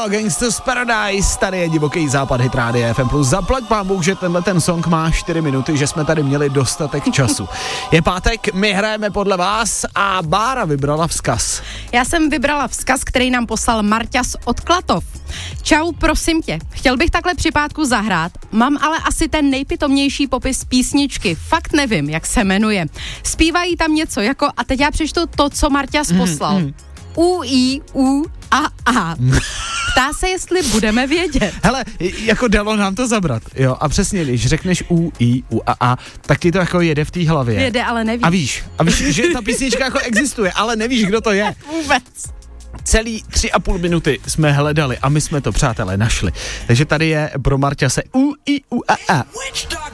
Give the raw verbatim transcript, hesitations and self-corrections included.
Derulo, Gangsta's Paradise, tady je Divoký západ, Hit Rádia F M plus. Zaplať pámbu, že tenhle ten song má čtyři minuty, že jsme tady měli dostatek času. Je pátek, my hrajeme podle vás a Bára vybrala vzkaz. Já jsem vybrala vzkaz, který nám poslal Marťas od Klatov. Čau, prosím tě, chtěl bych takhle při pátku zahrát, mám ale asi ten nejpitomnější popis písničky, fakt nevím, jak se jmenuje. Zpívají tam něco jako, a teď já přečtu to, co Marťas poslal. Mm, mm. U, I, U, A, A. Ptá se, jestli budeme vědět. Hele, jako dalo nám to zabrat, jo, a přesně, když řekneš U, I, U, A, A, tak ti to jako jede v té hlavě. Jede, ale nevíš. A víš, a víš, že ta písnička jako existuje, ale nevíš, kdo to je. Vůbec. Celý tři a půl minuty jsme hledali a my jsme to, přátelé, našli. Takže tady je pro Marťase U, I, U, A, A.